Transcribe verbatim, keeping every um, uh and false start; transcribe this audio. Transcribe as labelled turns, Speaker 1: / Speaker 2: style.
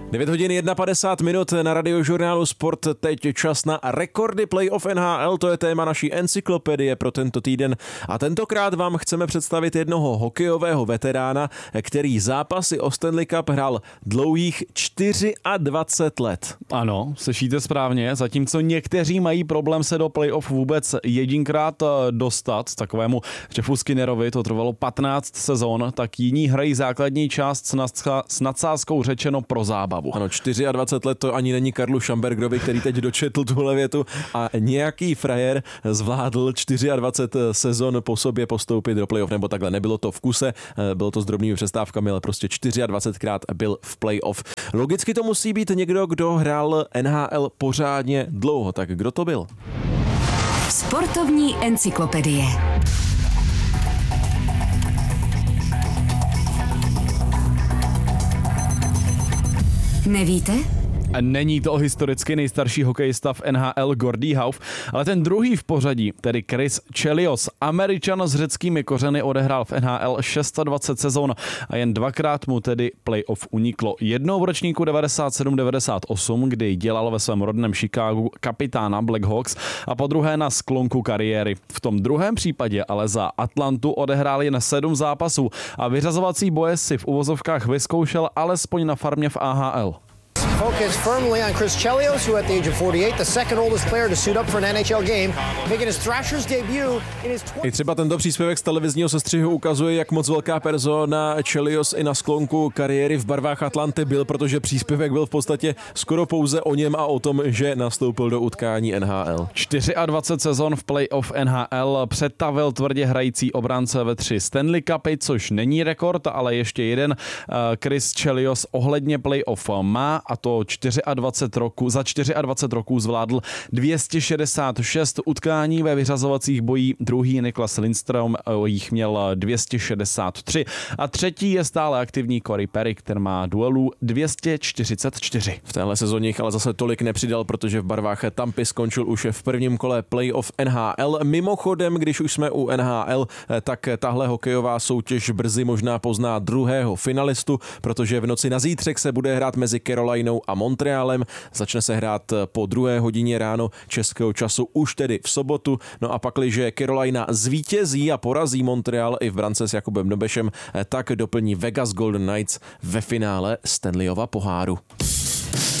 Speaker 1: devět hodin padesát jedna minut na Radiožurnálu Sport, teď čas na rekordy playoff N H L, to je téma naší encyklopedie pro tento týden a tentokrát vám chceme představit jednoho hokejového veterána, který zápasy o Stanley Cup hrál dlouhých dvacet čtyři let.
Speaker 2: Ano, slyšíte správně, zatímco někteří mají problém se do playoff vůbec jedinkrát dostat, takovému Jeffu Skinnerovi to trvalo patnáct sezon, tak jiní hrají základní část s nadsázkou řečeno pro zábavu.
Speaker 1: Ano, dvacet čtyři let to ani není Karlu Schambergerovi, který teď dočetl tuhle větu a nějaký frajer zvládl dvacet čtyři sezon po sobě postoupit do playoff, nebo takhle, nebylo to v kuse, bylo to s drobnými přestávkami, ale prostě dvacet čtyřikrát byl v playoff. Logicky to musí být někdo, kdo hrál N H L pořádně dlouho, tak kdo to byl?
Speaker 3: Sportovní encyklopedie. Nevíte?
Speaker 2: Není to historicky nejstarší hokejista v N H L Gordie Howe, ale ten druhý v pořadí, tedy Chris Chelios, Američan s řeckými kořeny, odehrál v N H L dvacet šest sezon a jen dvakrát mu tedy playoff uniklo. Jednou v ročníku devadesát sedm devadesát osm, kdy dělal ve svém rodném Chicagu kapitána Blackhawks, a po druhé na sklonku kariéry. V tom druhém případě ale za Atlantu odehrál jen sedm zápasů a vyřazovací boje si v uvozovkách vyzkoušel alespoň na farmě v A H L.
Speaker 4: Focus firmly on Chris Chelios, who at the age of forty-eight, the second oldest player to suit up for an N H L game, making his Thrashers debut in his
Speaker 1: I třeba tento příspěvek z televizního sestřihu ukazuje, jak moc velká persona Chelios i na sklonku kariéry v barvách Atlanty byl, protože příspěvek byl v podstatě skoro pouze o něm a o tom, že nastoupil do utkání N H L.
Speaker 2: dvacet čtyři sezon v playoff N H L přetavil tvrdě hrající obránce ve tři Stanley Cupy, což není rekord, ale ještě jeden Chris Chelios ohledně playoff má, a to dvacet čtyři roku, za dvacet čtyři roků zvládl dvě stě šedesát šest utkání ve vyřazovacích bojích, druhý Niklas Lindstrom jich měl dvě stě šedesát tři a třetí je stále aktivní Corey Perry, který má duelů dvě stě čtyřicet čtyři.
Speaker 1: V téhle sezóně ale zase tolik nepřidal, protože v barvách Tampy skončil už v prvním kole playoff N H L. Mimochodem, když už jsme u N H L, tak tahle hokejová soutěž brzy možná pozná druhého finalistu, protože v noci na zítřek se bude hrát mezi Carolinou a Montrealem. Začne se hrát po druhé hodině ráno českého času, už tedy v sobotu. No a pakliže Carolina zvítězí a porazí Montreal i v brance s Jakubem Dobešem, tak doplní Vegas Golden Knights ve finále Stanleyova poháru.